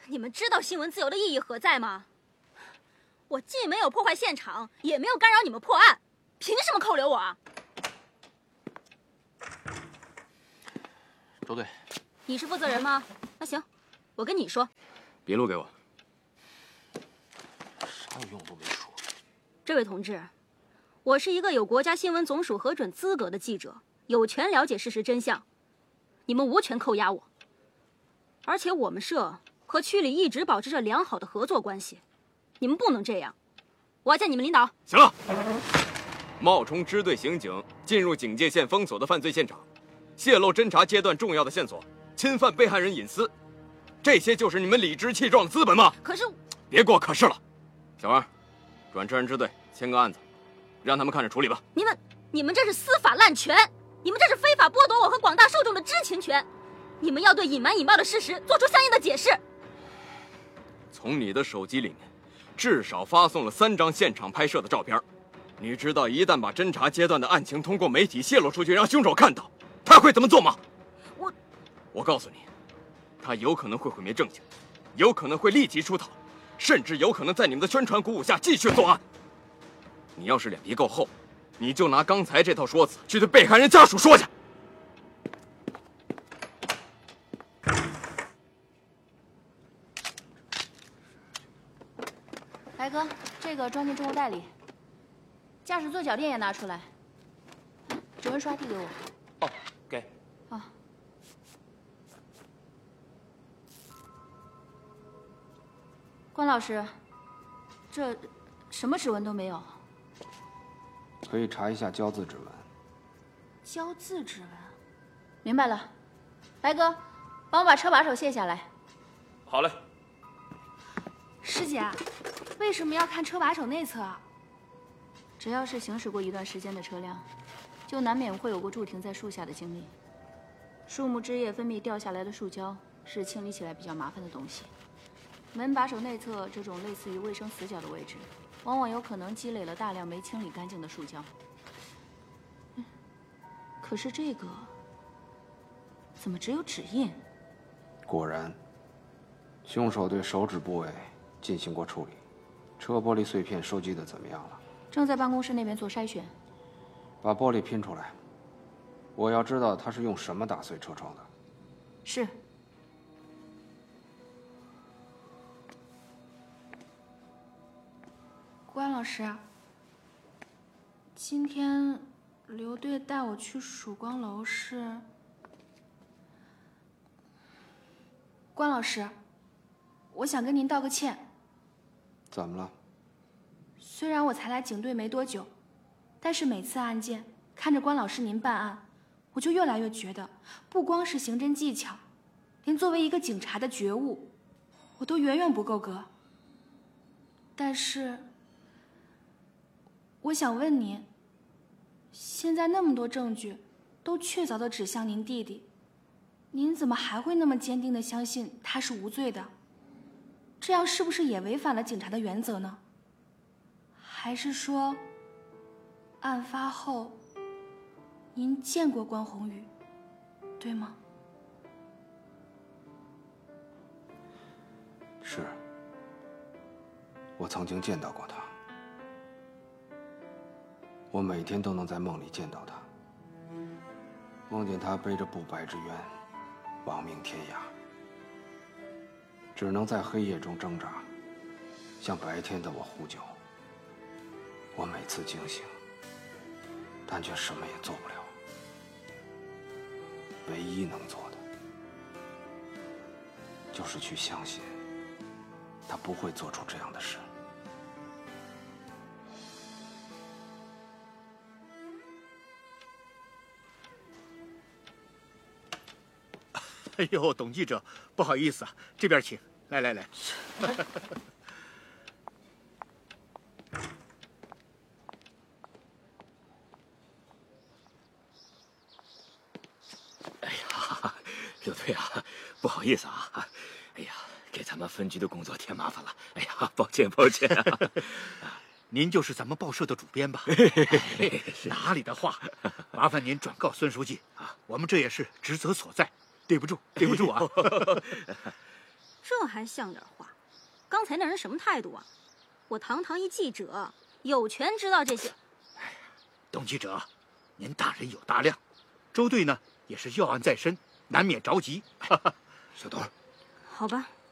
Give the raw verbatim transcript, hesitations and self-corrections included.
你们知道新闻自由的意义何在吗？我既没有破坏现场，也没有干扰你们破案，凭什么扣留我啊？ 周队， 你是负责人吗？那行，我跟你说。 笔录给我。啥有用都没说。 这位同志，我是一个有国家新闻总署核准资格的记者，有权了解事实真相。你们无权扣押我。而且我们社和区里一直保持着良好的合作关系，你们不能这样。我要见你们领导。 行了，冒充支队刑警进入警戒线封锁的犯罪现场，泄露侦查阶段重要的线索，侵犯被害人隐私，这些就是你们理直气壮的资本吗？ 可是， 别给我可是了。小王，转治安支队签个案子，让他们看着处理吧。 你们，你们这是司法滥权，你们这是非法剥夺我和广大受众的知情权。你们要对隐瞒引爆的事实做出相应的解释。 从你的手机里面，至少发送了三张现场拍摄的照片。你知道一旦把侦查阶段的案情通过媒体泄露出去，让凶手看到，他会怎么做吗？ 我， 我告诉你，他有可能会毁灭证据，有可能会立即出逃，甚至有可能在你们的宣传鼓舞下继续作案。你要是脸皮够厚，你就拿刚才这套说辞去对被害人家属说去。 白哥，这个装进重物袋里。驾驶座脚垫也拿出来。指纹刷递给我。 哦，给。 哦。关老师，这什么指纹都没有。 可以查一下胶字指纹。 胶字指纹，明白了。白哥，帮我把车把手卸下来。 好嘞。 师姐，为什么要看车把手内侧啊？只要是行驶过一段时间的车辆，就难免会有过驻停在树下的经历。树木枝叶分泌掉下来的树胶是清理起来比较麻烦的东西。门把手内侧这种类似于卫生死角的位置，往往有可能积累了大量没清理干净的树胶。嗯，可是这个怎么只有指印？ 果然，凶手对手指部位进行过处理。车玻璃碎片收集的怎么样了？ 正在办公室那边做筛选。 把玻璃拼出来，我要知道他是用什么打碎车窗的。 是。关老师，今天刘队带我去曙光楼是……关老师，我想跟您道个歉。 怎么了？ 虽然我才来警队没多久，但是每次案件看着关老师您办案，我就越来越觉得，不光是刑侦技巧，连作为一个警察的觉悟，我都远远不够格。但是，我想问您，现在那么多证据都确凿地指向您弟弟，您怎么还会那么坚定地相信他是无罪的？这样是不是也违反了警察的原则呢？还是说，案发后，您见过关宏宇，对吗？ 是，我曾经见到过他。我每天都能在梦里见到他，梦见他背着不白之冤，亡命天涯，只能在黑夜中挣扎，向白天的我呼救。我每次惊醒，但却什么也做不了。唯一能做的，就是去相信，他不会做出这样的事。 哎呦，董记者，不好意思啊，这边请。来来来。 哎呀，刘队啊，不好意思啊，哎呀，给咱们分局的工作添麻烦了。哎呀，抱歉抱歉啊。 您就是咱们报社的主编吧？哪里的话，麻烦您转告孙书记啊，我们这也是职责所在。对不住，对不住啊！ 这还像点话？刚才那人什么态度啊？我堂堂一记者，有权知道这些。 哎呀，董记者，您大人有大量，周队呢也是要案在身，难免着急。 小董， 好吧。